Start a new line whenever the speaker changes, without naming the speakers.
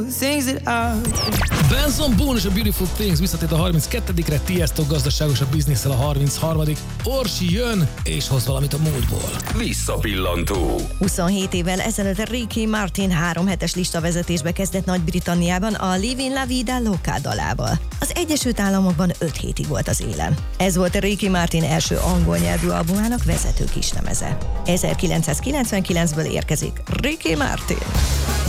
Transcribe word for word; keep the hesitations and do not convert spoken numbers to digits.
Benson Boone és a Beautiful Things visszatért a harmincketedikre, Tiesto gazdaságos a bizniszel a harmincharmadik Orsi jön és hoz valamit a múltból.
Visszapillantó.
huszonhét évvel ezelőtt Ricky Martin három hetes listavezetésbe kezdett Nagy-Britanniában a Living La Vida Loca dalával. Az Egyesült Államokban öt hétig volt az élen. Ez volt a Ricky Martin első angol nyelvű albumának vezető kislemeze. ezerkilencszázkilencvenkilencből érkezik Ricky Martin.